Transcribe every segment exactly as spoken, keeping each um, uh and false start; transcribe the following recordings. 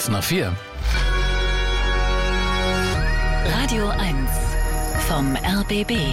Kurz nach vier. Radio eins vom R B B.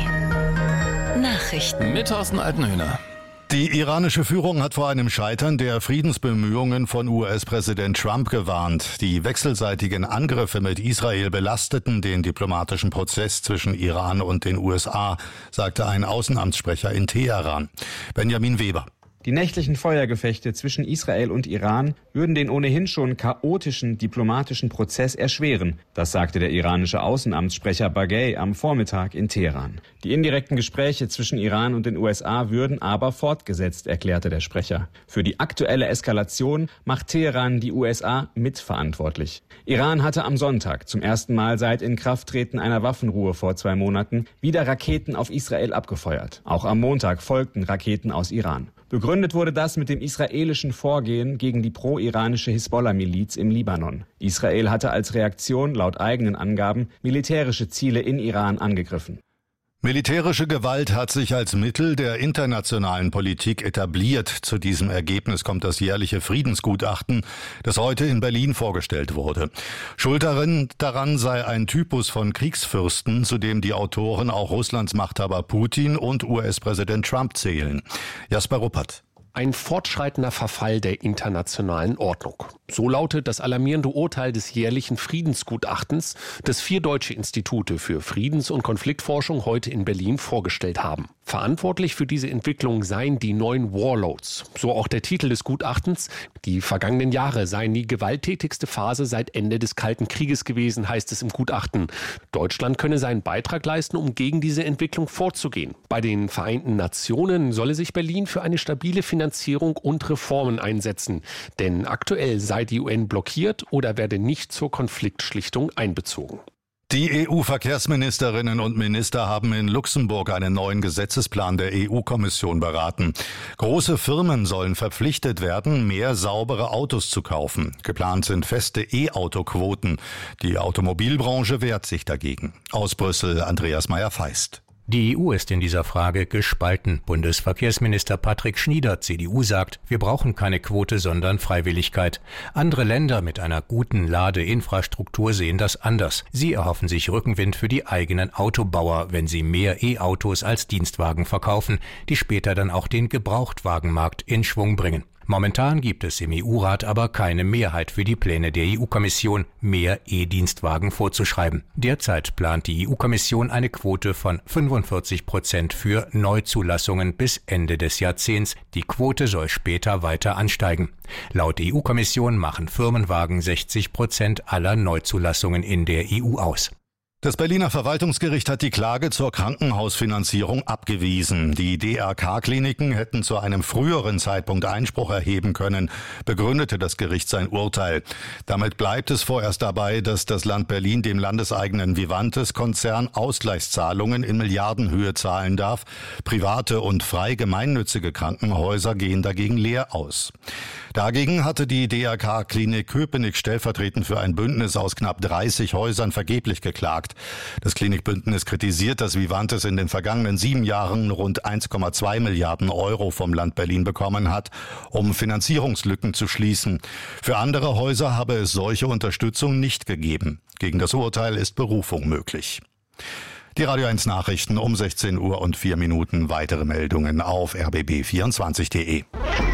Nachrichten. Mit Thorsten Altenhöhner. Die iranische Führung hat vor einem Scheitern der Friedensbemühungen von U S-Präsident Trump gewarnt. Die wechselseitigen Angriffe mit Israel belasteten den diplomatischen Prozess zwischen Iran und den U S A, sagte ein Außenamtssprecher in Teheran. Benjamin Weber. Die nächtlichen Feuergefechte zwischen Israel und Iran würden den ohnehin schon chaotischen diplomatischen Prozess erschweren. Das sagte der iranische Außenamtssprecher Baghei am Vormittag in Teheran. Die indirekten Gespräche zwischen Iran und den U S A würden aber fortgesetzt, erklärte der Sprecher. Für die aktuelle Eskalation macht Teheran die U S A mitverantwortlich. Iran hatte am Sonntag zum ersten Mal seit Inkrafttreten einer Waffenruhe vor zwei Monaten wieder Raketen auf Israel abgefeuert. Auch am Montag folgten Raketen aus Iran. Begründet wurde das mit dem israelischen Vorgehen gegen die pro-iranische Hisbollah-Miliz im Libanon. Israel hatte als Reaktion laut eigenen Angaben militärische Ziele in Iran angegriffen. Militärische Gewalt hat sich als Mittel der internationalen Politik etabliert. Zu diesem Ergebnis kommt das jährliche Friedensgutachten, das heute in Berlin vorgestellt wurde. Schuld daran sei ein Typus von Kriegsfürsten, zu dem die Autoren auch Russlands Machthaber Putin und U S-Präsident Trump zählen. Jasper Ruppert. Ein fortschreitender Verfall der internationalen Ordnung. So lautet das alarmierende Urteil des jährlichen Friedensgutachtens, das vier deutsche Institute für Friedens- und Konfliktforschung heute in Berlin vorgestellt haben. Verantwortlich für diese Entwicklung seien die neuen Warlords. So auch der Titel des Gutachtens. Die vergangenen Jahre seien die gewalttätigste Phase seit Ende des Kalten Krieges gewesen, heißt es im Gutachten. Deutschland könne seinen Beitrag leisten, um gegen diese Entwicklung vorzugehen. Bei den Vereinten Nationen solle sich Berlin für eine stabile Finanzierung und Reformen einsetzen. Denn aktuell sei die U N blockiert oder werde nicht zur Konfliktschlichtung einbezogen. Die E U-Verkehrsministerinnen und Minister haben in Luxemburg einen neuen Gesetzesplan der E U-Kommission beraten. Große Firmen sollen verpflichtet werden, mehr saubere Autos zu kaufen. Geplant sind feste E-Auto-Quoten. Die Automobilbranche wehrt sich dagegen. Aus Brüssel Andreas Meyer-Feist. Die E U ist in dieser Frage gespalten. Bundesverkehrsminister Patrick Schnieder, C D U, sagt, wir brauchen keine Quote, sondern Freiwilligkeit. Andere Länder mit einer guten Ladeinfrastruktur sehen das anders. Sie erhoffen sich Rückenwind für die eigenen Autobauer, wenn sie mehr E-Autos als Dienstwagen verkaufen, die später dann auch den Gebrauchtwagenmarkt in Schwung bringen. Momentan gibt es im E U-Rat aber keine Mehrheit für die Pläne der E U-Kommission, mehr E-Dienstwagen vorzuschreiben. Derzeit plant die E U-Kommission eine Quote von fünfundvierzig Prozent für Neuzulassungen bis Ende des Jahrzehnts. Die Quote soll später weiter ansteigen. Laut E U-Kommission machen Firmenwagen sechzig Prozent aller Neuzulassungen in der E U aus. Das Berliner Verwaltungsgericht hat die Klage zur Krankenhausfinanzierung abgewiesen. Die D R K-Kliniken hätten zu einem früheren Zeitpunkt Einspruch erheben können, begründete das Gericht sein Urteil. Damit bleibt es vorerst dabei, dass das Land Berlin dem landeseigenen Vivantes-Konzern Ausgleichszahlungen in Milliardenhöhe zahlen darf. Private und frei gemeinnützige Krankenhäuser gehen dagegen leer aus. Dagegen hatte die D R K-Klinik Köpenick stellvertretend für ein Bündnis aus knapp dreißig Häusern vergeblich geklagt. Das Klinikbündnis kritisiert, dass Vivantes in den vergangenen sieben Jahren rund eins Komma zwei Milliarden Euro vom Land Berlin bekommen hat, um Finanzierungslücken zu schließen. Für andere Häuser habe es solche Unterstützung nicht gegeben. Gegen das Urteil ist Berufung möglich. Die Radio eins Nachrichten um sechzehn Uhr und vier Minuten. Weitere Meldungen auf r b b vierundzwanzig punkt de.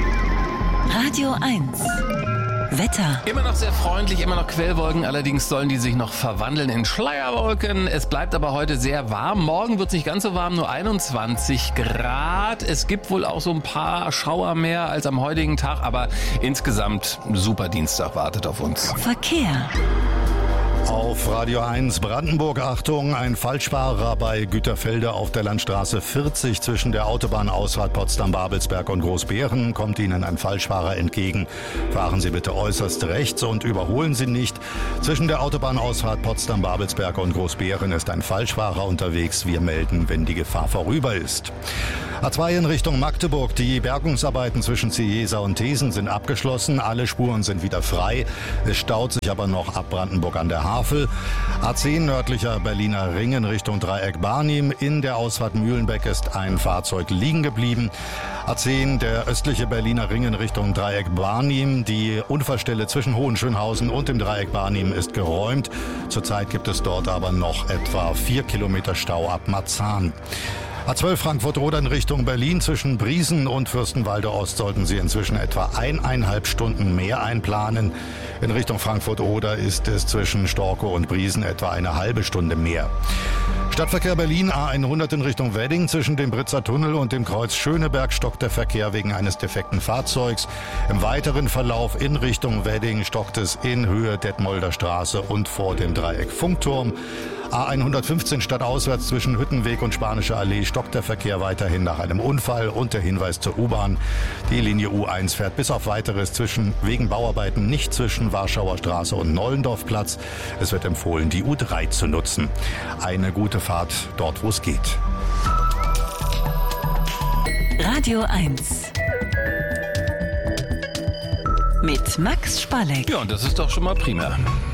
Radio eins. Wetter. Immer noch sehr freundlich, immer noch Quellwolken, allerdings sollen die sich noch verwandeln in Schleierwolken. Es bleibt aber heute sehr warm. Morgen wird es nicht ganz so warm, nur einundzwanzig Grad. Es gibt wohl auch so ein paar Schauer mehr als am heutigen Tag, aber insgesamt super Dienstag wartet auf uns. Verkehr. Auf Radio eins Brandenburg, Achtung, ein Falschfahrer bei Güterfelde auf der Landstraße vierzig zwischen der Autobahnausfahrt Potsdam-Babelsberg und Großbeeren kommt Ihnen ein Falschfahrer entgegen. Fahren Sie bitte äußerst rechts und überholen Sie nicht. Zwischen der Autobahnausfahrt Potsdam-Babelsberg und Großbeeren ist ein Falschfahrer unterwegs. Wir melden, wenn die Gefahr vorüber ist. A zwei in Richtung Magdeburg. Die Bergungsarbeiten zwischen Ciesa und Thesen sind abgeschlossen. Alle Spuren sind wieder frei. Es staut sich aber noch ab Brandenburg an der Havel Havel. A zehn nördlicher Berliner Ring in Richtung Dreieck Barnim. In der Ausfahrt Mühlenbeck ist ein Fahrzeug liegen geblieben. A zehn der östliche Berliner Ring in Richtung Dreieck Barnim. Die Unfallstelle zwischen Hohenschönhausen und dem Dreieck Barnim ist geräumt. Zurzeit gibt es dort aber noch etwa vier Kilometer Stau ab Marzahn. A zwölf Frankfurt-Oder in Richtung Berlin. Zwischen Briesen und Fürstenwalde Ost sollten Sie inzwischen etwa eineinhalb Stunden mehr einplanen. In Richtung Frankfurt-Oder ist es zwischen Storkow und Briesen etwa eine halbe Stunde mehr. Stadtverkehr Berlin A hundert in Richtung Wedding. Zwischen dem Britzer Tunnel und dem Kreuz Schöneberg stockt der Verkehr wegen eines defekten Fahrzeugs. Im weiteren Verlauf in Richtung Wedding stockt es in Höhe Detmolder Straße und vor dem Dreieck Funkturm. A hundertfünfzehn stadtauswärts zwischen Hüttenweg und Spanische Allee stockt der Verkehr weiterhin nach einem Unfall. Und der Hinweis zur U-Bahn: Die Linie U eins fährt bis auf Weiteres zwischen wegen Bauarbeiten nicht zwischen Warschauer Straße und Nollendorfplatz. Es wird empfohlen, die U drei zu nutzen. Eine gute Fahrt dort, wo es geht. Radio eins. Mit Max Spalleck. Ja, und das ist doch schon mal prima.